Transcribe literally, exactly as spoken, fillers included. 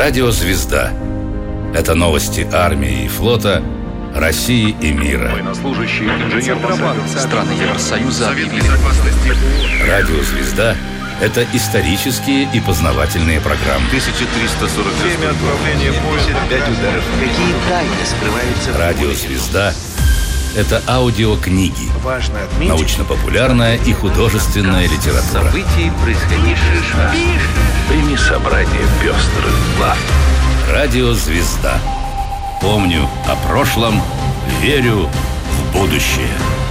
Радио «Звезда». Это новости армии и флота, России и мира. Военнослужащий, инженер страны Евросоюза объявили. Радио «Звезда» — это исторические и познавательные программы. тысяча триста сорок семь. Время отправления поезда. Пять ударов. Какие тайны скрываются в Радио «Звезда» — это аудиокниги, Важно отметить, научно-популярная и художественная литература. Событий, происходивших прими собрание пестрых глав. Радио «Звезда». Помню о прошлом, верю в будущее.